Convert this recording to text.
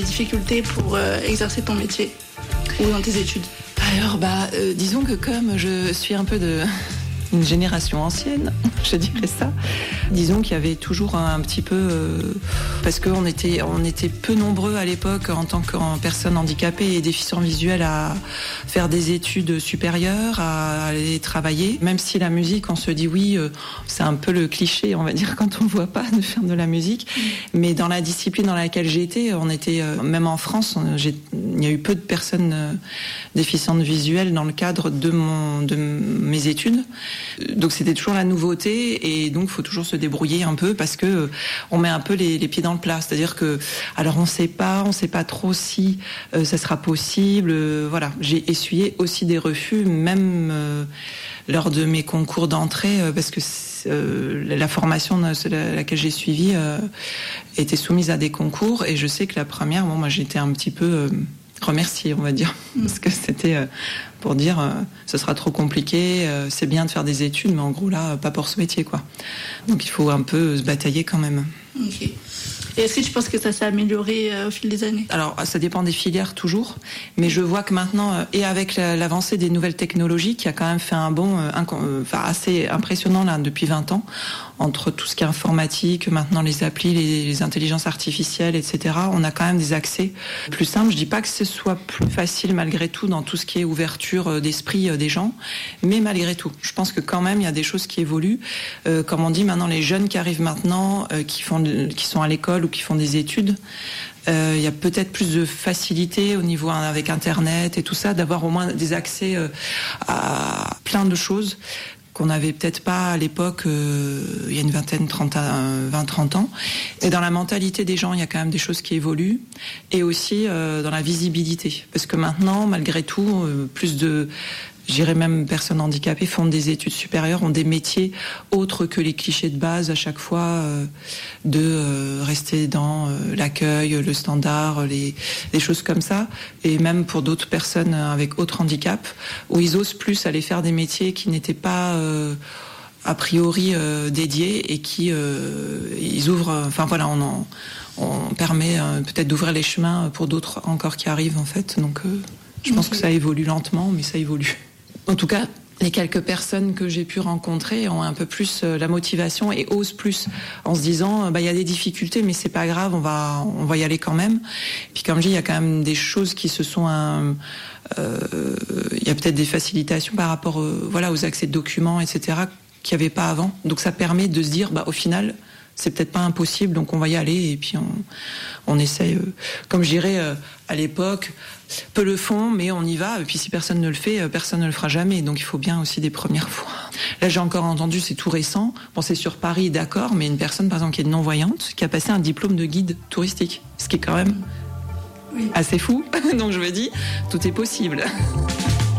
Difficultés pour exercer ton métier ou dans tes études? Alors, disons que comme je suis un peu une génération ancienne, je dirais ça. Disons qu'il y avait toujours un petit peu... parce qu'on était peu nombreux à l'époque en tant que personnes handicapées et déficients visuels à faire des études supérieures, à aller travailler. Même si la musique, on se dit oui, c'est un peu le cliché, on va dire, quand on ne voit pas de faire de la musique. Mais dans la discipline dans laquelle j'ai été, on était, même en France, il y a eu peu de personnes déficientes visuelles dans le cadre de mes études. Donc c'était toujours la nouveauté et donc il faut toujours se débrouiller un peu parce que on met un peu les pieds dans le plat. C'est-à-dire que, alors on sait pas trop si ça sera possible. Voilà, j'ai essuyé aussi des refus, même lors de mes concours d'entrée, parce que la formation laquelle j'ai suivi était soumise à des concours et je sais que la première, moi j'étais un petit peu remercier, on va dire, parce que c'était pour dire ce sera trop compliqué, c'est bien de faire des études, mais en gros là, pas pour ce métier, quoi. Donc il faut un peu se batailler quand même. Ok. Et est-ce que tu penses que ça s'est amélioré au fil des années? Alors, ça dépend des filières toujours, mais je vois que maintenant, et avec l'avancée des nouvelles technologies, qui a quand même fait un bond assez impressionnant là depuis 20 ans, entre tout ce qui est informatique, maintenant les applis, les intelligences artificielles, etc., on a quand même des accès plus simples. Je dis pas que ce soit plus facile malgré tout dans tout ce qui est ouverture d'esprit des gens, mais malgré tout, je pense que quand même il y a des choses qui évoluent. Comme on dit maintenant, les jeunes qui arrivent maintenant, qui sont à l'école ou qui font des études, il y a peut-être plus de facilité au niveau avec Internet et tout ça, d'avoir au moins des accès à plein de choses qu'on n'avait peut-être pas à l'époque, il y a une 20-30 ans. Et dans la mentalité des gens, il y a quand même des choses qui évoluent. Et aussi dans la visibilité. Parce que maintenant, malgré tout, j'irais même personnes handicapées font des études supérieures, ont des métiers autres que les clichés de base à chaque fois, de rester dans l'accueil, le standard, les choses comme ça. Et même pour d'autres personnes avec autres handicaps, où ils osent plus aller faire des métiers qui n'étaient pas a priori dédiés et qui ils ouvrent. Enfin voilà, on permet peut-être d'ouvrir les chemins pour d'autres encore qui arrivent en fait. Donc je pense que ça évolue lentement, mais ça évolue. En tout cas, les quelques personnes que j'ai pu rencontrer ont un peu plus la motivation et osent plus en se disant il y a des difficultés mais c'est pas grave, on va y aller quand même. Puis comme je dis, il y a quand même des choses qui se sont il y a peut-être des facilitations par rapport aux accès de documents, etc., qu'il n'y avait pas avant. Donc ça permet de se dire au final c'est peut-être pas impossible, donc on va y aller et puis on essaye. Comme je dirais à l'époque, peu le font, mais on y va. Et puis si personne ne le fait, personne ne le fera jamais. Donc il faut bien aussi des premières fois. Là, j'ai encore entendu, c'est tout récent. Bon, c'est sur Paris, d'accord, mais une personne, par exemple, qui est non-voyante, qui a passé un diplôme de guide touristique, ce qui est quand même assez fou. Donc je me dis, tout est possible.